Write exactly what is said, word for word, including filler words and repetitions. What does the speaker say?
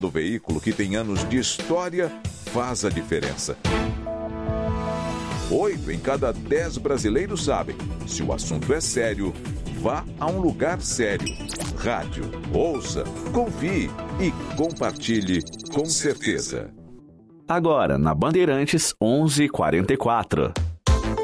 do veículo que tem anos de história faz a diferença. Oito em cada dez brasileiros sabem, se o assunto é sério, vá a um lugar sério. Rádio, ouça, confie e compartilhe com certeza. Agora, na Bandeirantes, onze e quarenta e quatro.